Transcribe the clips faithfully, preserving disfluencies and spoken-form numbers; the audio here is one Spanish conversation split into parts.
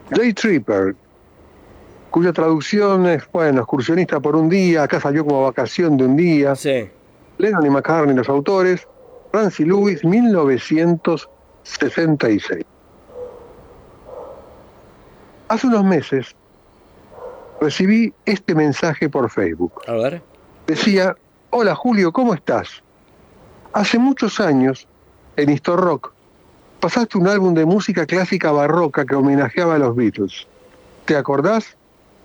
Day Tripper, cuya traducción es, bueno, excursionista por un día, acá salió como vacación de un día. Sí. Lennon y McCartney, los autores. Rancy Lewis, mil novecientos sesenta y seis. Hace unos meses recibí este mensaje por Facebook. A ver. Decía: hola Julio, ¿cómo estás? Hace muchos años, en Histor Rock, pasaste un álbum de música clásica barroca que homenajeaba a los Beatles. ¿Te acordás?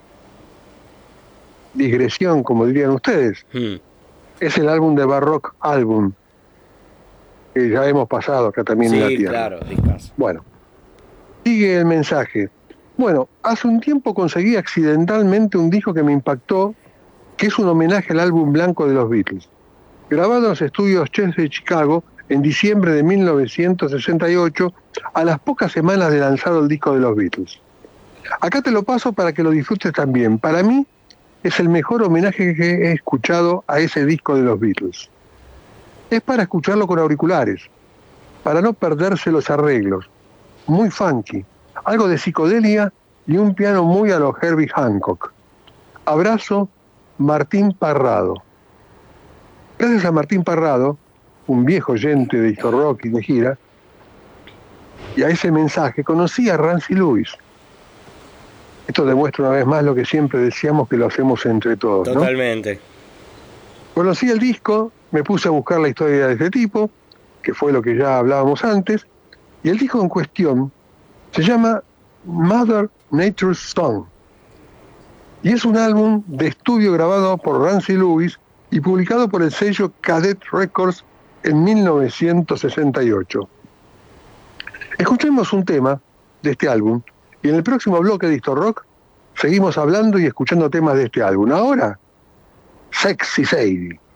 Digresión, como dirían ustedes. Hmm. Es el álbum de Barrock Album, que ya hemos pasado acá también en la Sí, Tierra. claro, discaso. Bueno, sigue el mensaje. Bueno, hace un tiempo conseguí accidentalmente un disco que me impactó, que es un homenaje al álbum blanco de los Beatles, grabado en los estudios Chess de Chicago en diciembre de mil novecientos sesenta y ocho, a las pocas semanas de lanzado el disco de los Beatles. Acá te lo paso para que lo disfrutes también. Para mí es el mejor homenaje que he escuchado a ese disco de los Beatles. Es para escucharlo con auriculares, para no perderse los arreglos. Muy funky, algo de psicodelia y un piano muy a lo Herbie Hancock. Abrazo, Martín Parrado. Gracias a Martín Parrado, un viejo oyente de Histor Rock y de gira, y a ese mensaje conocí a Rancy Lewis. Esto demuestra una vez más lo que siempre decíamos, que lo hacemos entre todos, ¿no? Totalmente. Conocí el disco, me puse a buscar la historia de este tipo, que fue lo que ya hablábamos antes, y el disco en cuestión se llama Mother Nature's Song, y es un álbum de estudio grabado por Rancy Lewis y publicado por el sello Cadet Records en mil novecientos sesenta y ocho. Escuchemos un tema de este álbum, y en el próximo bloque de Histor Rock seguimos hablando y escuchando temas de este álbum. Ahora, Sexy Sadie.